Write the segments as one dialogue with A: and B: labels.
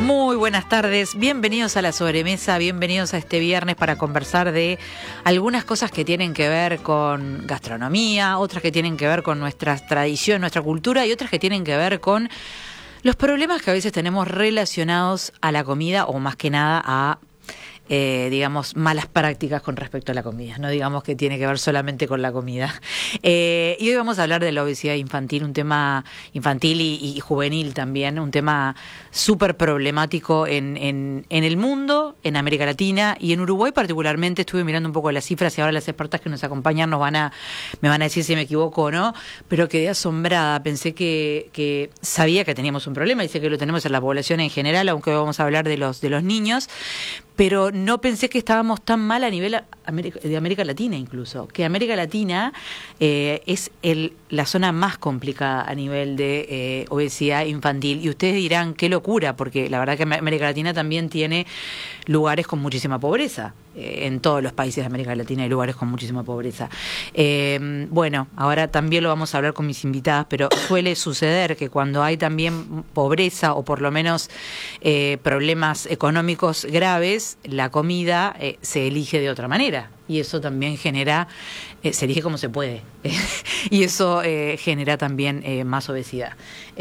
A: Muy buenas tardes, bienvenidos a La Sobremesa, bienvenidos a este viernes para conversar de algunas cosas que tienen que ver con gastronomía, otras que tienen que ver con nuestra tradición, nuestra cultura y otras que tienen que ver con los problemas que a veces tenemos relacionados a la comida o más que nada a digamos, malas prácticas con respecto a la comida. No digamos que tiene que ver solamente con la comida. Y hoy vamos a hablar de la obesidad infantil, un tema infantil y juvenil también, un tema súper problemático en el mundo, en América Latina y en Uruguay particularmente. Estuve mirando un poco las cifras y ahora las expertas que nos acompañan me van a decir si me equivoco o no, pero quedé asombrada. Pensé que sabía que teníamos un problema, dice que lo tenemos en la población en general, aunque vamos a hablar de los niños, pero no pensé que estábamos tan mal a nivel de América Latina incluso, que América Latina es la zona más complicada a nivel de obesidad infantil. Y ustedes dirán, qué locura, porque la verdad que América Latina también tiene lugares con muchísima pobreza. En todos los países de América Latina hay lugares con muchísima pobreza. Bueno, ahora también lo vamos a hablar con mis invitadas, pero suele suceder que cuando hay también pobreza o por lo menos problemas económicos graves, la comida se elige de otra manera. Y eso también genera, se elige como se puede, y eso genera también más obesidad.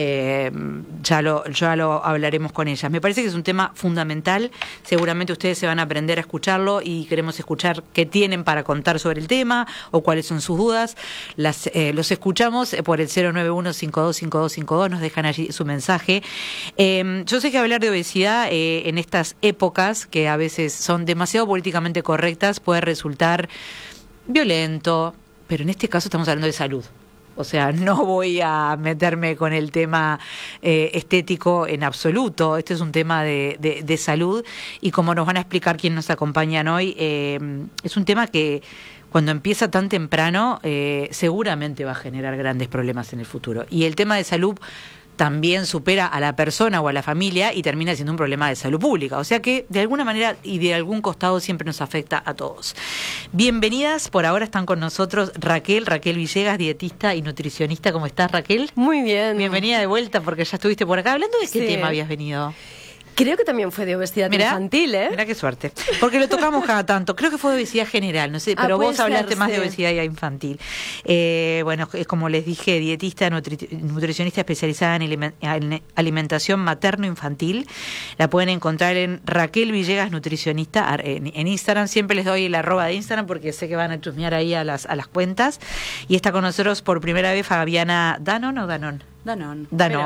A: Ya lo hablaremos con ellas. Me parece que es un tema fundamental, seguramente ustedes se van a aprender a escucharlo y queremos escuchar qué tienen para contar sobre el tema o cuáles son sus dudas. Los escuchamos por el 091-525252, nos dejan allí su mensaje. Yo sé que hablar de obesidad en estas épocas, que a veces son demasiado políticamente correctas, puede resultar violento, pero en este caso estamos hablando de salud. O sea, no voy a meterme con el tema estético en absoluto. Este es un tema de salud y como nos van a explicar quienes nos acompañan hoy, es un tema que cuando empieza tan temprano seguramente va a generar grandes problemas en el futuro. Y el tema de salud también supera a la persona o a la familia y termina siendo un problema de salud pública. O sea que de alguna manera y de algún costado siempre nos afecta a todos. Bienvenidas, por ahora están con nosotros Raquel Villegas, dietista y nutricionista. ¿Cómo estás, Raquel?
B: Muy bien.
A: Bienvenida de vuelta porque ya estuviste por acá. ¿Hablando de qué tema habías venido?
B: Creo que también fue de obesidad infantil, ¿eh?
A: Mirá qué suerte. Porque lo tocamos cada tanto. Creo que fue de obesidad general, no sé, pero vos hablaste más de obesidad infantil. Bueno, es como les dije, dietista, nutricionista especializada en alimentación materno-infantil. La pueden encontrar en Raquel Villegas Nutricionista en Instagram. Siempre les doy el @ de Instagram porque sé que van a chusmear ahí a las cuentas. Y está con nosotros por primera vez Fabiana Danon o Danon.
C: Danon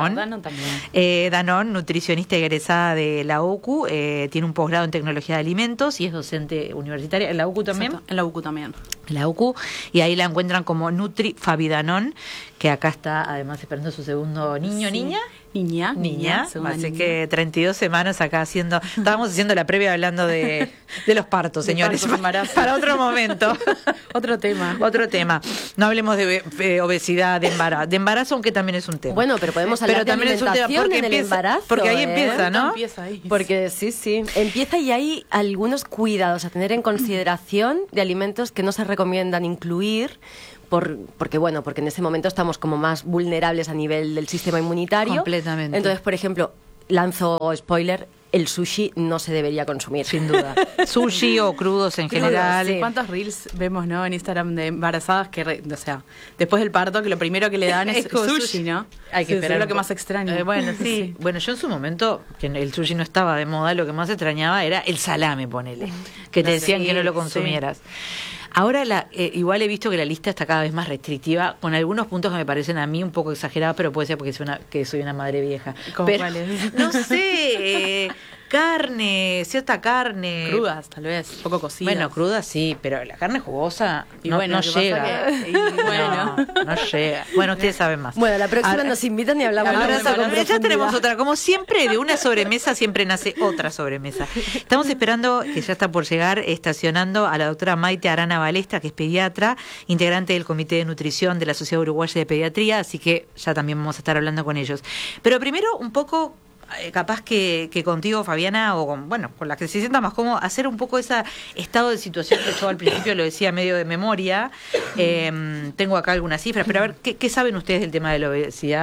A: también. Danon, nutricionista egresada de la UCU, tiene un posgrado en tecnología de alimentos y es docente universitaria. ¿En la UCU también?
C: Exacto, en la UCU también.
A: En la UCU, y ahí la encuentran como Nutri Fabi Danon, que acá está además esperando su segundo niño,
C: sí.
A: Niña. Así
C: niña.
A: Que 32 semanas acá estábamos haciendo la previa hablando de los partos, señores. Para otro momento.
C: Otro tema.
A: No hablemos de obesidad, de embarazo, aunque también es un tema.
B: Bueno, pero podemos hablar de alimentación en el embarazo.
A: Porque ahí empieza, ¿no?
C: Empieza ahí.
B: Porque sí. Empieza y hay algunos cuidados a tener en consideración de alimentos que no se recomiendan incluir porque en ese momento estamos como más vulnerables a nivel del sistema inmunitario.
A: Completamente.
B: Entonces, por ejemplo, lanzo spoiler, el sushi no se debería consumir.
A: Sin duda. Sushi o crudos en general.
B: Sí.
C: ¿Cuántos reels vemos, no, en Instagram de embarazadas que, o sea, después del parto, que lo primero que le dan es sushi, ¿no?
A: Hay que esperar.
C: Es lo que más extraño.
A: Bueno, sí. Bueno, yo en su momento, que el sushi no estaba de moda, lo que más extrañaba era el salame, ponele. Que te decían que no lo consumieras. Ahora igual he visto que la lista está cada vez más restrictiva, con algunos puntos que me parecen a mí un poco exagerados, pero puede ser porque soy una madre vieja.
C: ¿Cómo cuáles?
A: No sé, cierta carne.
C: Crudas, tal vez, poco cocidas.
A: Bueno, crudas sí, pero la carne jugosa no llega. No llega. Bueno, ustedes saben más.
B: Bueno, la próxima nos invitan y hablamos.
A: Ya tenemos otra. Como siempre, de una sobremesa siempre nace otra sobremesa. Estamos esperando, que ya está por llegar, estacionando a la doctora Maite Arana Balesta, que es pediatra, integrante del Comité de Nutrición de la Sociedad Uruguaya de Pediatría, así que ya también vamos a estar hablando con ellos. Pero primero, un poco capaz que contigo, Fabiana, o con la que se sienta más cómodo, hacer un poco ese estado de situación que yo al principio lo decía medio de memoria. Tengo acá algunas cifras, pero a ver, ¿qué saben ustedes del tema de la obesidad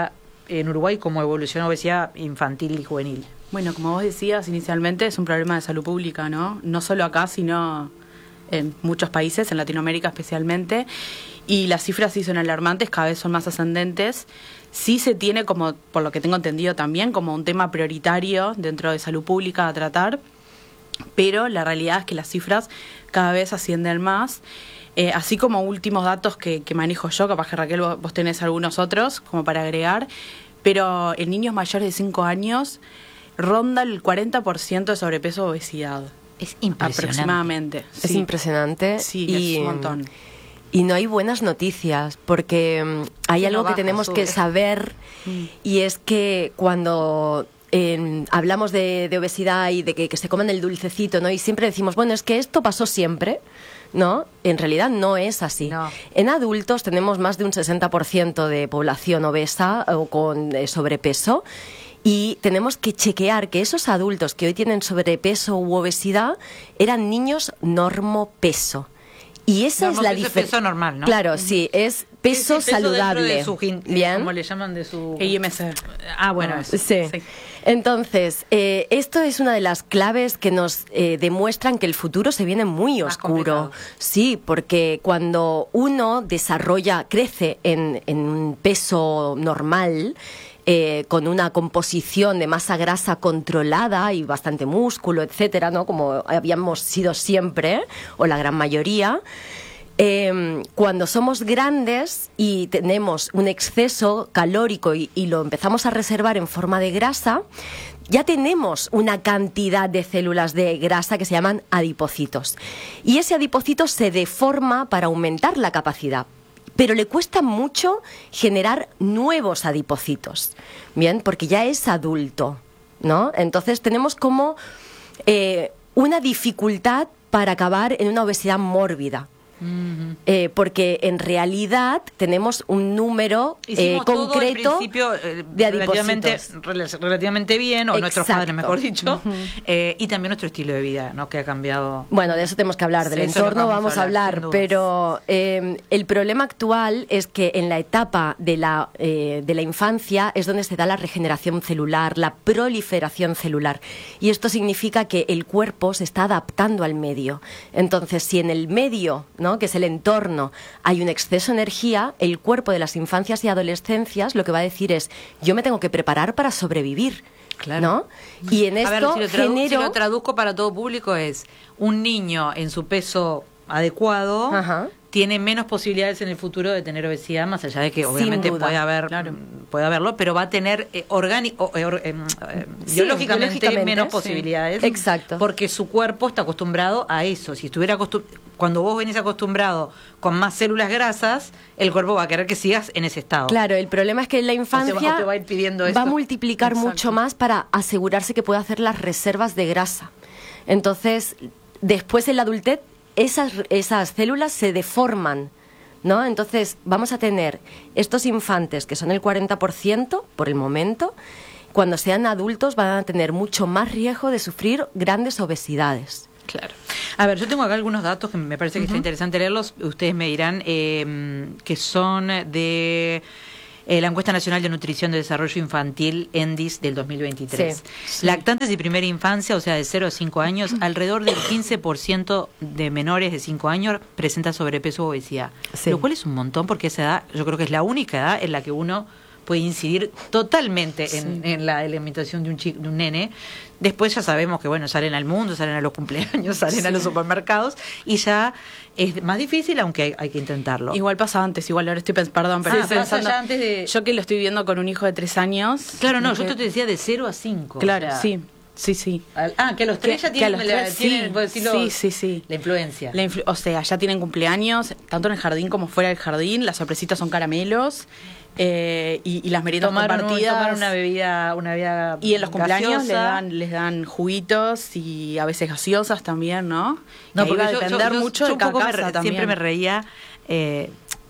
A: en Uruguay cómo evoluciona la obesidad infantil y juvenil?
C: Bueno, como vos decías inicialmente, es un problema de salud pública, ¿no? No solo acá, sino en muchos países, en Latinoamérica especialmente, y las cifras sí son alarmantes, cada vez son más ascendentes. Sí se tiene como, por lo que tengo entendido también, como un tema prioritario dentro de salud pública a tratar, pero la realidad es que las cifras cada vez ascienden más. Así como últimos datos que manejo yo, capaz que Raquel vos tenés algunos otros como para agregar, pero en niños mayores de 5 años ronda el 40% de sobrepeso o obesidad.
A: Es impresionante.
C: Aproximadamente.
B: Es
C: sí.
B: impresionante.
C: Sí, es un montón.
B: Y no hay buenas noticias, porque hay algo que tenemos que saber, y es que cuando hablamos de obesidad y de que se coman el dulcecito, ¿no? Y siempre decimos, bueno, es que esto pasó siempre, ¿no? En realidad no es así.
A: No.
B: En adultos tenemos más de un 60% de población obesa o con sobrepeso, y tenemos que chequear que esos adultos que hoy tienen sobrepeso u obesidad eran niños normopeso. Y esa es la diferencia.
A: Peso normal, ¿no?
B: Claro, sí, es peso saludable.
A: De su,
B: ¿bien?
A: ¿Cómo le llaman? De su
C: IMC.
A: Bueno, eso.
B: Sí. Entonces, esto es una de las claves que nos demuestran que el futuro se viene muy
A: Más
B: oscuro.
A: complicado.
B: Sí, porque cuando uno crece en un peso normal, con una composición de masa grasa controlada y bastante músculo, etcétera, ¿no? Como habíamos sido siempre, o la gran mayoría. Cuando somos grandes y tenemos un exceso calórico y lo empezamos a reservar en forma de grasa, ya tenemos una cantidad de células de grasa que se llaman adipocitos. Y ese adipocito se deforma para aumentar la capacidad, pero le cuesta mucho generar nuevos adipocitos, ¿bien? Porque ya es adulto, ¿no? Entonces tenemos como una dificultad para acabar en una obesidad mórbida. Porque en realidad tenemos un número concreto
A: todo, principio,
B: de adipocitos.
A: relativamente bien, o nuestros
B: Exacto.
A: padres, mejor dicho, y también nuestro estilo de vida, ¿no? Que ha cambiado.
B: Bueno, de eso tenemos que hablar, del
A: Sí, eso es lo que
B: entorno
A: vamos
B: vamos
A: a
B: a
A: hablar,
B: hablar,
A: sin
B: pero el problema actual es que en la etapa de la infancia es donde se da la regeneración celular, la proliferación celular, y esto significa que el cuerpo se está adaptando al medio. Entonces, si en el medio, ¿no?, que es el entorno, hay un exceso de energía, el cuerpo de las infancias y adolescencias lo que va a decir es, yo me tengo que preparar para sobrevivir.
A: Claro.
B: ¿No? Y en
A: A ver,
B: esto
A: si lo traduzco para todo público, es un niño en su peso adecuado.
B: Ajá.
A: Tiene menos posibilidades en el futuro de tener obesidad, más allá de que
B: Sin
A: obviamente
B: duda.
A: puede haberlo, pero va a tener biológicamente menos posibilidades.
B: Sí. Exacto.
A: Porque su cuerpo está acostumbrado a eso. Si estuviera cuando vos venís acostumbrado con más células grasas, el cuerpo va a querer que sigas en ese estado.
B: Claro, el problema es que en la infancia
A: O te va a ir pidiendo
B: va
A: esto.
B: a multiplicar
C: Exacto.
B: mucho más para asegurarse que puede hacer las reservas de grasa. Entonces, después en la adultez, esas células se deforman, ¿no? Entonces, vamos a tener estos infantes, que son el 40% por el momento, cuando sean adultos van a tener mucho más riesgo de sufrir grandes obesidades.
A: Claro. A ver, yo tengo acá algunos datos que me parece que está interesante leerlos. Ustedes me dirán que son de la Encuesta Nacional de Nutrición de Desarrollo Infantil, ENDIS, del 2023.
B: Sí.
A: Lactantes de primera infancia, o sea, de 0 a 5 años, alrededor del 15% de menores de 5 años presenta sobrepeso o obesidad.
B: Sí.
A: Lo cual es un montón, porque esa edad, yo creo que es la única edad en la que uno puede incidir totalmente en la alimentación de un nene. Después ya sabemos que, bueno, salen al mundo, salen a los cumpleaños, salen a los supermercados, y ya es más difícil, aunque hay que intentarlo.
C: Igual pasa antes, igual ahora estoy pensando,
A: pasa
C: pensando
A: ya antes de...
C: yo que lo estoy viendo con un hijo de 3 años.
A: Claro, no, yo te decía de 0 a 5.
C: Claro,
A: o sea,
C: sí.
A: Que a los 3 ya
C: Que a
A: tienen,
C: los tres,
A: tienen, puedo decirlo,
C: sí.
A: la influencia.
C: O sea, ya tienen cumpleaños, tanto en el jardín como fuera del jardín. Las sorpresitas son caramelos y las meriendas compartidas.
A: Tomar una bebida
C: y en los cumpleaños
A: gaseosa.
C: les dan juguitos y a veces gaseosas también, ¿no?
A: No,
C: Que
A: porque
C: ahí va a depender mucho de
A: un
C: cada
A: poco
C: casa también.
A: siempre me reía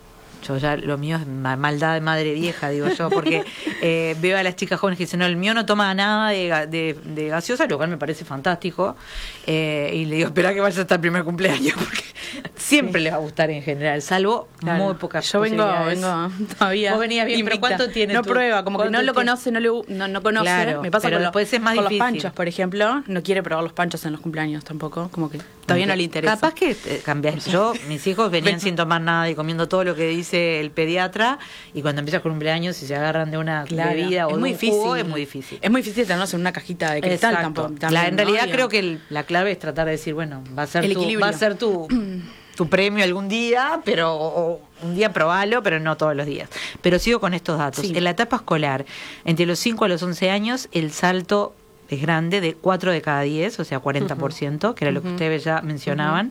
A: Yo ya, lo mío es maldad de madre vieja, digo yo, porque veo a las chicas jóvenes que dicen, no, el mío no toma nada de gaseosa, lo cual me parece fantástico. Y le digo, espera que vaya hasta el primer cumpleaños, porque siempre les va a gustar en general, salvo muy pocas
C: Yo vengo todavía.
A: Vos venías bien, pero ¿cuánto tiene?
C: No prueba, como que no lo conoce, no conoce.
A: Claro,
C: me pasa
A: pero
C: con,
A: después es más
C: con los
A: difícil.
C: panchos, por ejemplo. No quiere probar los panchos en los cumpleaños tampoco, como que todavía no le interesa.
A: Capaz que cambias. Yo, mis hijos venían sin tomar nada y comiendo todo lo que dice el pediatra, y cuando empiezas con cumpleaños y se agarran de una bebida o de un jugo, es muy difícil.
C: Es muy difícil tenerlos en una cajita de cristal tampoco. También,
A: en realidad creo que la clave es tratar de decir, bueno, va a ser tu premio algún día, pero o un día probalo, pero no todos los días. Pero sigo con estos datos. En la etapa escolar, entre los 5 a los 11 años, el salto es grande, de 4 de cada 10, o sea, 40%, que era lo que ustedes ya mencionaban,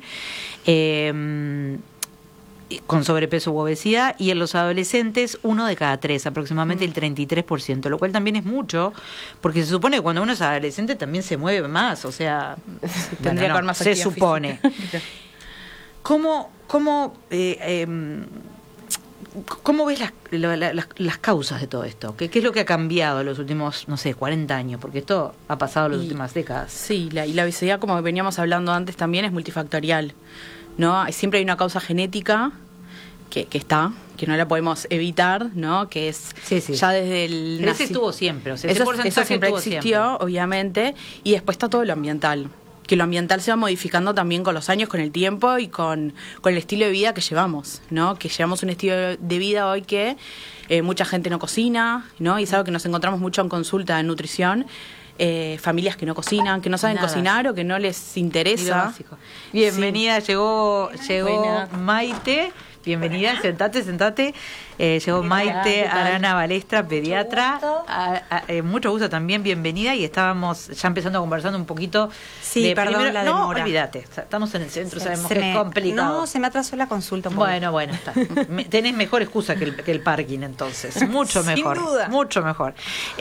A: con sobrepeso u obesidad, y en los adolescentes 1 de cada 3, aproximadamente el 33%, lo cual también es mucho, porque se supone que cuando uno es adolescente también se mueve más, o sea,
C: tendría que haber más
A: se supone. ¿Cómo ves las causas de todo esto? ¿Qué es lo que ha cambiado en los últimos, 40 años? Porque esto ha pasado en las últimas décadas.
C: Sí, y la obesidad, como veníamos hablando antes, también es multifactorial, ¿no? Siempre hay una causa genética que está, que no la podemos evitar, ¿no? Que es ya desde el
A: Pero ese estuvo siempre, o sea,
C: eso siempre existió, obviamente, y después está todo lo ambiental. Que lo ambiental se va modificando también con los años, con el tiempo y con el estilo de vida que llevamos, ¿no? Que llevamos un estilo de vida hoy que mucha gente no cocina, ¿no? Y es algo que nos encontramos mucho en consulta de nutrición. Familias que no cocinan, que no saben cocinar o que no les interesa.
A: Bienvenida, llegó Maite. Bienvenida, sentate. Llegó Maite Arana Balestra, pediatra. Mucho gusto también, bienvenida. Y estábamos ya empezando a conversar un poquito.
D: Sí, perdón la demora.
A: No, olvídate, estamos en el centro, sabemos que es complicado.
D: No, se me atrasó la consulta un poco.
A: Bueno, está. Tenés mejor excusa que el parking, entonces. Mucho mejor.
D: Sin duda.
A: Mucho mejor.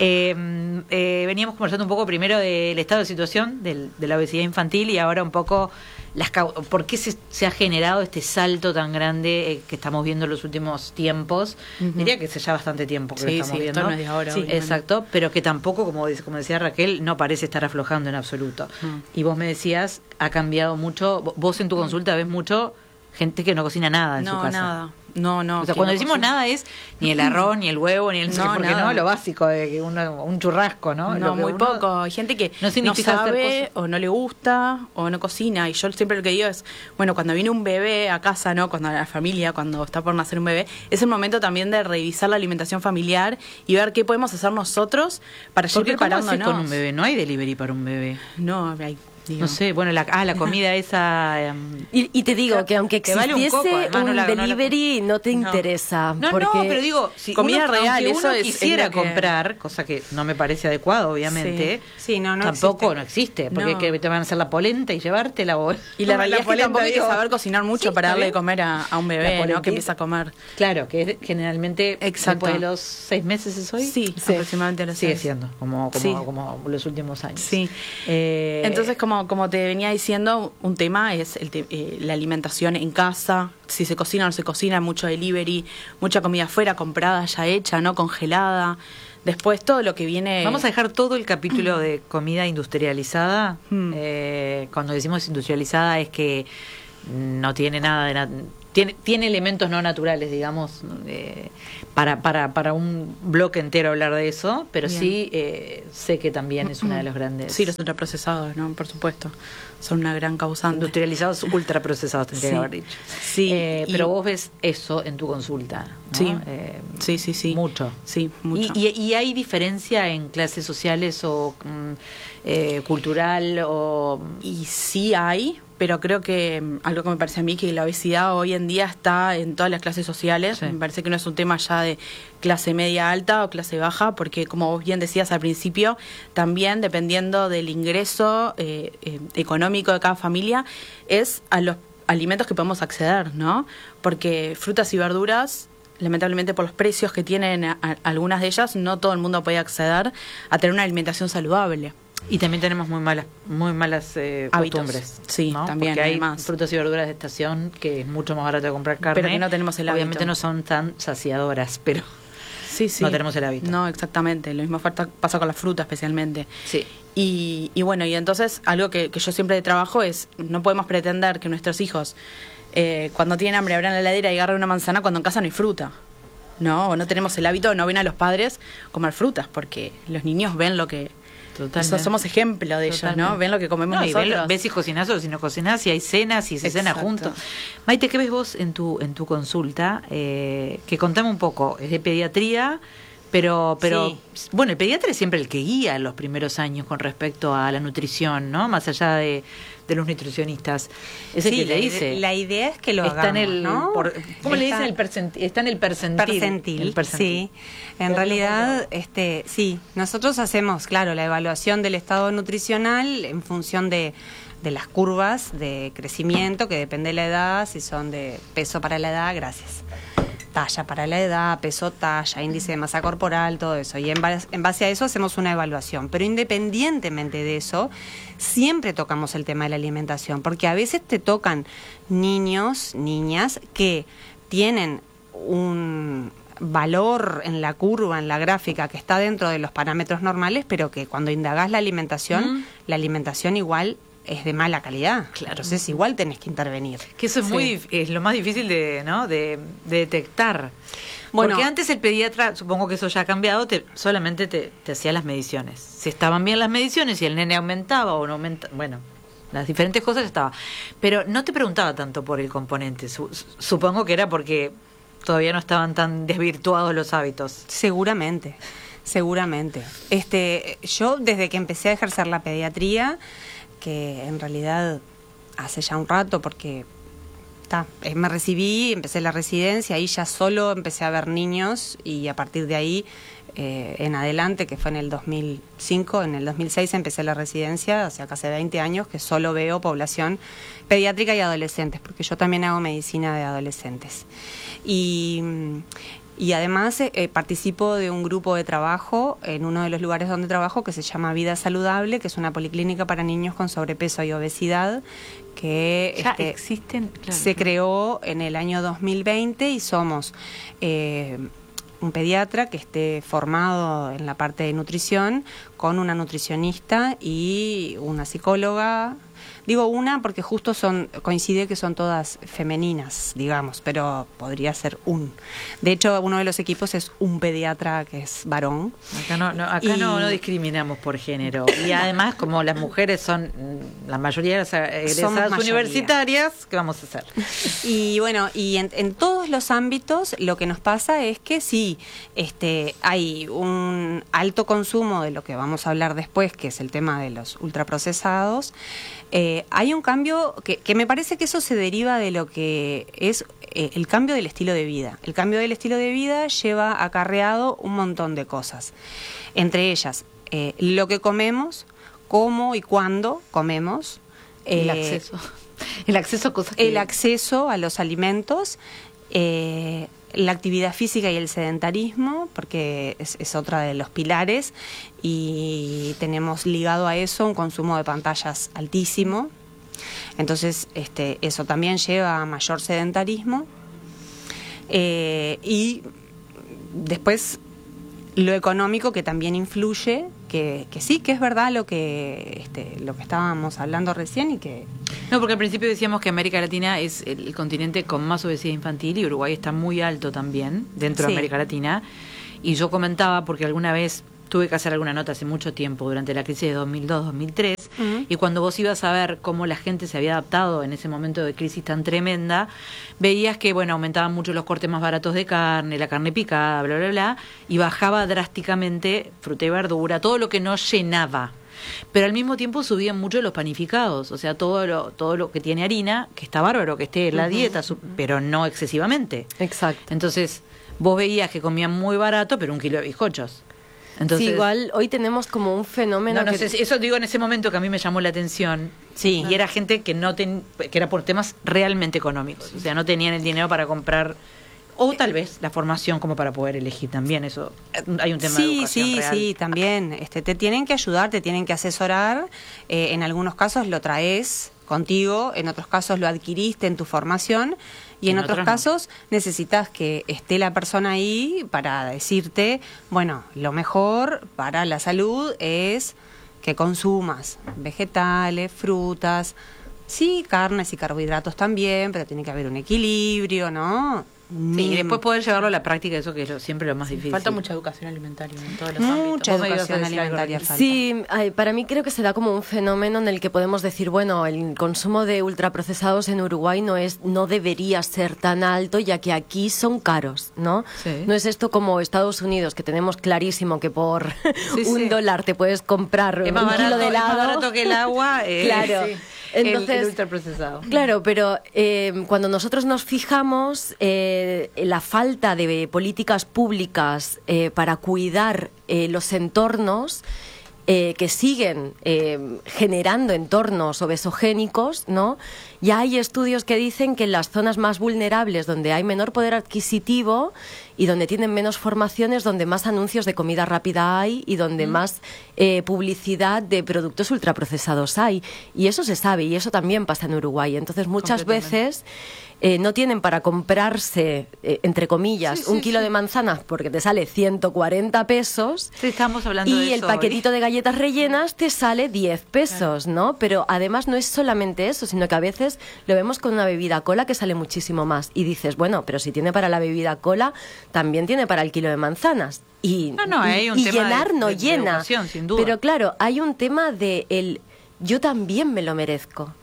A: Veníamos conversando un poco primero del estado de situación de la obesidad infantil y ahora un poco por qué se ha generado este salto tan grande que estamos viendo en los últimos tiempos. Diría que hace ya bastante tiempo que lo estamos viendo.
C: Esto no es de ahora,
A: exacto, pero que tampoco, como decía Raquel, no parece estar aflojando en absoluto. Y vos me decías, ha cambiado mucho. Vos en tu consulta ves mucho gente que no cocina nada en su casa.
C: Nada. No.
A: O sea, cuando decimos nada es ni el arroz, ni el huevo, ni el porque no, lo básico de que un churrasco, ¿no?
C: No, muy poco. Hay gente que no sabe o no le gusta o no cocina. Y yo siempre lo que digo es, bueno, cuando viene un bebé a casa, ¿no? Cuando la familia, cuando está por nacer un bebé, es el momento también de revisar la alimentación familiar y ver qué podemos hacer nosotros para ir preparándonos.
A: ¿Cómo con un bebé? No hay delivery para un bebé.
C: No, hay.
A: No sé, bueno, la comida esa...
B: Y te digo que aunque existiese un delivery, no te interesa.
A: No, pero digo, si
C: comida real,
A: eso
C: uno
A: quisiera comprar, cosa que no me parece adecuado, obviamente, tampoco no existe, porque que te van a hacer la polenta y llevártela.
C: Y la realidad es que tampoco hay que saber cocinar mucho para darle de comer a un bebé, ¿no? Que empieza a comer.
A: Claro, que generalmente después de los 6 meses es hoy.
C: Sí, aproximadamente a los 6.
A: Sigue siendo, como los últimos años.
C: Sí. Entonces, como te venía diciendo, un tema es la alimentación en casa, si se cocina o no se cocina, mucho delivery, mucha comida afuera, comprada, ya hecha, no congelada. Después todo lo que viene...
A: Vamos a dejar todo el capítulo de comida industrializada. Cuando decimos industrializada es que no tiene nada de... Tiene elementos no naturales, digamos, para un bloque entero hablar de eso, pero bien. Sí sé que también es una de los grandes...
C: Sí, los ultraprocesados, ¿no? Por supuesto, son una gran causante.
A: Industrializados, ultraprocesados, tendría que haber dicho.
C: Sí,
A: pero vos ves eso en tu consulta, ¿no?
C: Sí.
A: Mucho.
C: Sí, mucho.
A: ¿Y hay diferencia en clases sociales o cultural?
C: Y sí hay... Pero creo que algo que me parece a mí, que la obesidad hoy en día está en todas las clases sociales. Sí. Me parece que no es un tema ya de clase media alta o clase baja, porque como vos bien decías al principio, también dependiendo del ingreso económico de cada familia, es a los alimentos que podemos acceder, ¿no? Porque frutas y verduras, lamentablemente por los precios que tienen algunas de ellas, no todo el mundo puede acceder a tener una alimentación saludable.
A: Y también tenemos muy malas costumbres.
C: Sí,
A: ¿no?
C: también.
A: Porque hay
C: además.
A: frutas y verduras de estación que es mucho más barato de comprar carne.
C: Pero que no tenemos el hábito.
A: Obviamente no son tan saciadoras, pero
C: Sí.
A: no tenemos el hábito.
C: No, exactamente. Lo mismo pasa con la fruta especialmente.
A: Sí.
C: Y bueno, y entonces algo que yo siempre trabajo es, no podemos pretender que nuestros hijos, cuando tienen hambre, abran la heladera y agarren una manzana cuando en casa no hay fruta. No, o no tenemos el hábito, no ven a los padres comer frutas, porque los niños ven lo que...
A: Totalmente.
C: Somos ejemplo de ellos, ¿no? Ven lo que comemos
A: No, y
C: nosotros.
A: ves si cocinás o si no cocinás, si hay cenas, si se cena
C: Exacto.
A: juntos. Maite, ¿qué ves vos en tu consulta? Que contame un poco, es de pediatría, pero bueno, el pediatra es siempre el que guía en los primeros años con respecto a la nutrición, ¿no? Más allá de los nutricionistas. Es el que le dice.
D: La idea es que lo
A: está
D: hagamos,
A: en el,
D: ¿no?
A: ¿cómo le dicen el percentil? Está en el percentil. El percentil.
D: Sí. En realidad, sí, nosotros hacemos, claro, la evaluación del estado nutricional en función de las curvas de crecimiento, que depende de la edad, si son de peso para la edad, gracias. Talla para la edad, peso, talla, índice de masa corporal, todo eso. Y en base a eso hacemos una evaluación. Pero independientemente de eso, siempre tocamos el tema de la alimentación, porque a veces te tocan niños, niñas, que tienen un valor en la curva, en la gráfica, que está dentro de los parámetros normales, pero que cuando indagás la alimentación igual es de mala calidad.
A: Claro.
D: Entonces igual tenés que intervenir.
A: Que eso es es lo más difícil de detectar.
D: Bueno,
A: porque antes el pediatra, supongo que eso ya ha cambiado, solamente te hacía las mediciones. Si estaban bien las mediciones, si el nene aumentaba o no aumentaba, bueno, las diferentes cosas estaba. Pero no te preguntaba tanto por el componente. Supongo que era porque todavía no estaban tan desvirtuados los hábitos.
D: Seguramente. Yo desde que empecé a ejercer la pediatría, que en realidad hace ya un rato, porque me recibí, empecé la residencia, ahí ya solo empecé a ver niños y a partir de ahí en adelante, que fue en el 2005, en el 2006 empecé la residencia, o sea, casi 20 años que solo veo población pediátrica y adolescentes, porque yo también hago medicina de adolescentes. Y además participo de un grupo de trabajo en uno de los lugares donde trabajo que se llama Vida Saludable, que es una policlínica para niños con sobrepeso y obesidad, que
A: Ya existen, claro.
D: se creó en el año 2020 y somos un pediatra que esté formado en la parte de nutrición con una nutricionista y una psicóloga. Digo una porque justo coincide que son todas femeninas, digamos, pero podría ser De hecho, uno de los equipos es un pediatra que es varón.
A: Acá no discriminamos por género. Y además, como las mujeres son la mayoría de las egresadas universitarias, ¿qué vamos a hacer?
D: Y bueno, y en todos los ámbitos lo que nos pasa es que sí, hay un alto consumo de lo que vamos a hablar después, que es el tema de los ultraprocesados. Hay un cambio que me parece que eso se deriva de lo que es el cambio del estilo de vida. El cambio del estilo de vida lleva acarreado un montón de cosas. Entre ellas, lo que comemos, cómo y cuándo comemos.
A: El acceso. El acceso a cosas
D: El acceso a los alimentos. La actividad física y el sedentarismo, porque es otra de los pilares, y tenemos ligado a eso un consumo de pantallas altísimo. Entonces, eso también lleva a mayor sedentarismo. Y después lo económico, que también influye, que sí, que es verdad lo que estábamos hablando recién y que...
A: No, porque al principio decíamos que América Latina es el continente con más obesidad infantil y Uruguay está muy alto también dentro de América Latina. Y yo comentaba, porque alguna vez tuve que hacer alguna nota hace mucho tiempo, durante la crisis de 2002-2003, y cuando vos ibas a ver cómo la gente se había adaptado en ese momento de crisis tan tremenda, veías que, bueno, aumentaban mucho los cortes más baratos de carne, la carne picada, bla, bla, bla, y bajaba drásticamente fruta y verdura, todo lo que no llenaba. Pero al mismo tiempo subían mucho los panificados, o sea, todo lo que tiene harina, que está bárbaro, que esté en la dieta, pero no excesivamente.
B: Exacto.
A: Entonces, vos veías que comían muy barato, pero 1 kilo de bizcochos. Entonces,
B: sí, igual hoy tenemos como un fenómeno
A: no sé, eso digo en ese momento que a mí me llamó la atención.
D: Sí.
A: Y era gente que que era por temas realmente económicos, o sea, no tenían el dinero para comprar O tal vez la formación como para poder elegir también, eso hay un tema de educación real.
D: Sí, también te tienen que ayudar, te tienen que asesorar, en algunos casos lo traes contigo, en otros casos lo adquiriste en tu formación y en otros casos necesitas que esté la persona ahí para decirte, bueno, lo mejor para la salud es que consumas vegetales, frutas, sí, carnes y carbohidratos también, pero tiene que haber un equilibrio, ¿no?
A: Sí, y después poder llevarlo a la práctica, eso que es siempre lo más difícil.
C: Falta mucha educación alimentaria en todos los ámbitos.
D: Mucha educación alimentaria falta.
B: Sí, para mí creo que se da como un fenómeno en el que podemos decir, bueno, el consumo de ultraprocesados en Uruguay no debería ser tan alto, ya que aquí son caros, ¿no?
A: Sí.
B: No es esto como Estados Unidos, que tenemos clarísimo que por $1 te puedes comprar un kilo de helado.
A: Es más barato que el agua.
B: Claro.
A: Sí.
B: Entonces,
A: el ultraprocesado.
B: Claro, pero cuando nosotros nos fijamos la falta de políticas públicas para cuidar los entornos que siguen generando entornos obesogénicos, ¿no? Ya hay estudios que dicen que en las zonas más vulnerables, donde hay menor poder adquisitivo y donde tienen menos formaciones, donde más anuncios de comida rápida hay y donde más publicidad de productos ultraprocesados hay. Y eso se sabe, y eso también pasa en Uruguay. Entonces, muchas veces no tienen para comprarse, entre comillas, un kilo de manzanas porque te sale 140 pesos.
A: Sí, estamos hablando de
B: y el
A: eso
B: paquetito de galletas rellenas te sale 10 pesos, claro, ¿no? Pero además no es solamente eso, sino que a veces lo vemos con una bebida cola que sale muchísimo más. Y dices, bueno, pero si tiene para la bebida cola, también tiene para el kilo de manzanas. Y,
A: hay un tema
B: llenar no
A: de
B: llena.
A: educación, sin duda.
B: Pero claro, hay un tema de el yo también me lo merezco.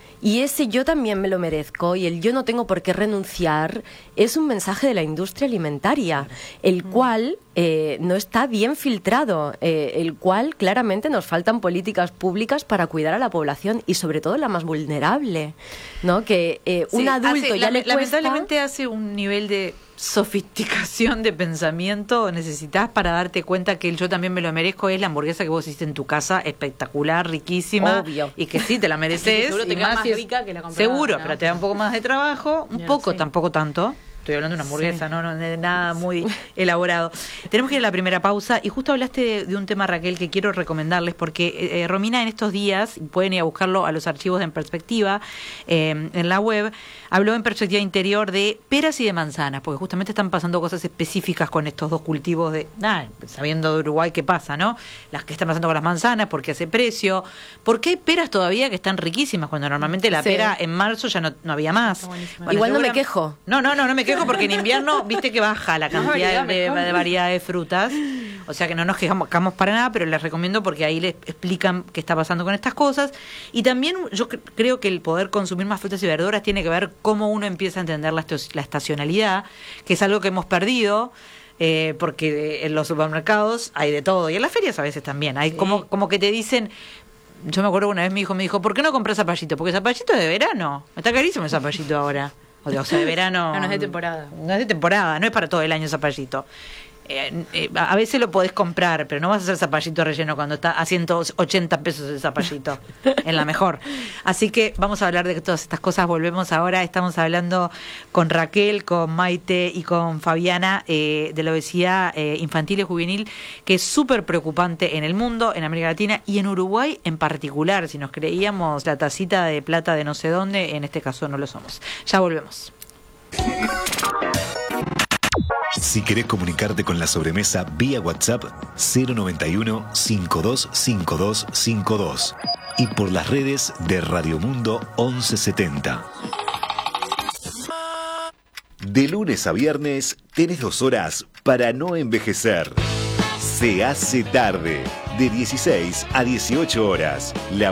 B: Y ese yo también me lo merezco y el yo no tengo por qué renunciar es un mensaje de la industria alimentaria, el cual no está bien filtrado, el cual claramente nos faltan políticas públicas para cuidar a la población y sobre todo la más vulnerable, ¿no? Que un adulto ya le cuesta...
A: Lamentablemente hace un nivel de sofisticación de pensamiento necesitas para darte cuenta que el yo también me lo merezco es la hamburguesa que vos hiciste en tu casa, espectacular, riquísima,
B: obvio,
A: y que sí te la mereces.
C: Seguro te queda más rica que la comprada.
A: Seguro,
C: ¿no?
A: pero te da un poco más de trabajo, un poco, tampoco tanto. Estoy hablando de una hamburguesa, no de nada muy elaborado. Tenemos que ir a la primera pausa y justo hablaste de un tema, Raquel, que quiero recomendarles porque Romina en estos días, pueden ir a buscarlo a los archivos de En Perspectiva, en la web, habló en Perspectiva Interior de peras y de manzanas, porque justamente están pasando cosas específicas con estos dos cultivos sabiendo de Uruguay qué pasa, ¿no? Las que están pasando con las manzanas, porque hace precio, porque hay peras todavía que están riquísimas, cuando normalmente la pera en marzo ya no había más. Bueno,
B: igual no me quejo.
A: No me quejo porque en invierno, viste que baja la cantidad de variedad de frutas, o sea que no nos quejamos para nada, pero les recomiendo porque ahí les explican qué está pasando con estas cosas. Y también yo creo que el poder consumir más frutas y verduras tiene que ver cómo uno empieza a entender la estacionalidad, que es algo que hemos perdido, porque en los supermercados hay de todo, y en las ferias a veces también, hay como que te dicen... Yo me acuerdo que una vez mi hijo me dijo, ¿por qué no compras zapallito? Porque zapallito es de verano, está carísimo el zapallito ahora. O sea, de verano...
C: No es de temporada.
A: No es de temporada, no es para todo el año zapallito. A veces lo podés comprar, pero no vas a hacer zapallito relleno cuando está a 180 pesos el zapallito, en la mejor. Así que vamos a hablar de todas estas cosas. Volvemos ahora, estamos hablando con Raquel, con Maite y con Fabiana de la obesidad infantil y juvenil, que es súper preocupante en el mundo, en América Latina y en Uruguay en particular. Si nos creíamos la tacita de plata de no sé dónde, en este caso no lo somos. Ya volvemos.
E: Si querés comunicarte con la sobremesa vía WhatsApp 091-525252 y por las redes de Radio Mundo 1170. De lunes a viernes tenés 2 horas para no envejecer. Se hace tarde, de 16 a 18 horas. La